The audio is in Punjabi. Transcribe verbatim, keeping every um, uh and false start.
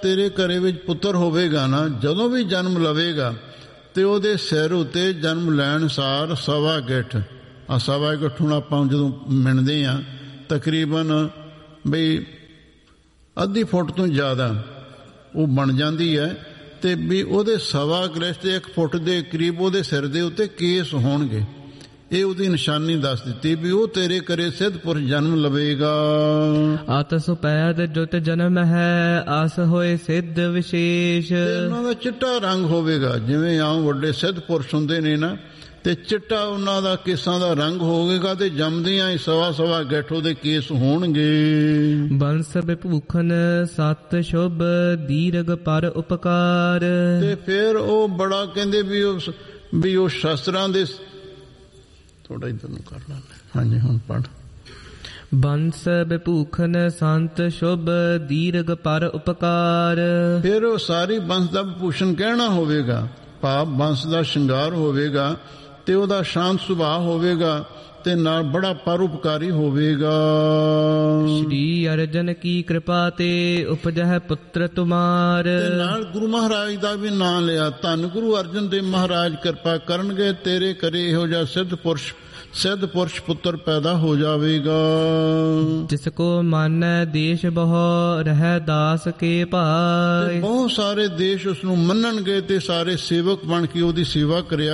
ਤੇਰੇ ਘਰੇ ਵਿੱਚ ਪੁੱਤਰ ਹੋਵੇਗਾ ਨਾ, ਜਦੋਂ ਵੀ ਜਨਮ ਲਵੇਗਾ ਤੇ ਉਹਦੇ ਸਿਰ ਉੱਤੇ ਜਨਮ ਲੈਣ ਸਾਰ ਸਵਾ ਗਿੱਠ, ਆ ਸਵਾ ਗਿੱਠ ਹੁਣ ਆਪਾਂ ਜਦੋਂ ਮਿਣਦੇ ਹਾਂ ਤਕਰੀਬਨ ਬਈ ਅੱਧੀ ਫੁੱਟ ਤੋਂ ਜ਼ਿਆਦਾ ਉਹ ਬਣ ਜਾਂਦੀ ਹੈ, ਤੇ ਵੀ ਉਹਦੇ ਸਵਾ ਗਿੱਠ ਤੇ ਇੱਕ ਫੁੱਟ ਦੇ ਕਰੀਬ ਉਹਦੇ ਸਿਰ ਦੇ ਉੱਤੇ ਕੇਸ ਹੋਣਗੇ। ਇਹ ਉਹਦੀ ਨਿਸ਼ਾਨੀ ਦੱਸ ਦਿੱਤੀ ਵੀ ਉਹ ਤੇਰੇ ਘਰੇ ਸਿੱਧ ਪੁਰਸ਼ ਜਨਮ ਲਵੇਗਾ। ਆਤ ਸੁਪੈਦ ਜੁਤ ਜਨਮ ਹੈ, ਆਸ ਹੋਏ ਸਿੱਧ ਵਿਸ਼ੇਸ਼। ਉਹਨਾਂ ਦਾ ਚਿੱਟਾ ਰੰਗ ਹੋਵੇਗਾ, ਜਿਵੇਂ ਆਮ ਵੱਡੇ ਸਿੱਧ ਪੁਰਸ਼ ਹੁੰਦੇ ਨੇ ਨਾ, ਤੇ ਚਿੱਟਾ ਉਹਨਾਂ ਦਾ ਕੇਸਾਂ ਦਾ ਰੰਗ ਹੋਵੇਗਾ, ਤੇ ਜੰਮਦਿਆਂ ਹੀ ਸਵਾ ਸਵਾ ਗਿੱਠ ਉਹਦੇ ਕੇਸ ਹੋਣਗੇ। ਬੰਸ ਵਿਭੂਖਨ ਸਤ ਸ਼ੁਭ ਦੀਰਘ ਪਰ ਉਪਕਾਰ। ਤੇ ਫਿਰ ਉਹ ਬੜਾ ਕਹਿੰਦੇ ਵੀ ਉਹ ਵੀ ਉਹ ਸ਼ਾਸਤਰਾਂ ਦੇ ਥੋੜਾ ਇਧਰ ਨੂੰ ਕਰ ਲੈਂਦੇ। ਹਾਂਜੀ ਹੁਣ ਪੜ੍ਹ। ਬੰਸ ਵਿਭੂਖਨ ਸੰਤ ਸ਼ੁਭ ਦੀਰਘ ਪਰ ਉਪਕਾਰ। ਫਿਰ ਉਹ ਸਾਰੀ ਬੰਸ ਦਾ ਵਿਭੂਸ਼ਣ ਕਹਿਣਾ ਹੋਵੇਗਾ, ਭਾਵ ਬੰਸ ਦਾ ਸ਼ਿੰਗਾਰ ਹੋਵੇਗਾ, ਤੇ ਉਹਦਾ ਸ਼ਾਂਤ ਸੁਭਾਅ ਹੋਵੇਗਾ, ਤੇ ਨਾਲ ਬੜਾ ਪਰਉਪਕਾਰੀ ਹੋਵੇਗਾ। ਸ਼੍ਰੀ ਅਰਜਨ ਕੀ ਕਿਰਪਾ ਤੇ ਉਪਜਹਿ ਪੁੱਤਰ ਤੁਮਾਰ। ਤੇ ਨਾਲ ਗੁਰੂ ਮਹਾਰਾਜ ਦਾ ਵੀ ਨਾਂ ਲਿਆ, ਧੰਨ ਗੁਰੂ ਅਰਜਨ ਦੇਵ ਮਹਾਰਾਜ ਕਿਰਪਾ ਕਰਨਗੇ, ਤੇਰੇ ਘਰੇ ਇਹੋ ਜਿਹਾ ਸਿੱਧ ਪੁਰਸ਼ ਸਿੱਧ ਪੁਰਸ਼ ਪੁੱਤਰ ਪੈਦਾ ਹੋ ਜਾਵੇਗਾ। ਜਿਸ ਕੋ ਮਾਨੈ ਦੇਸ਼ ਬਹੁ ਰਹਿ ਦਾਸ ਕੇ ਭਾਏ। ਬਹੁਤ ਸਾਰੇ ਦੇਸ਼ ਉਸ ਨੂੰ ਮੰਨਣਗੇ ਤੇ ਸਾਰੇ ਸੇਵਕ ਬਣ ਕੇ ਉਹਦੀ ਸੇਵਾ ਕਰਿਆ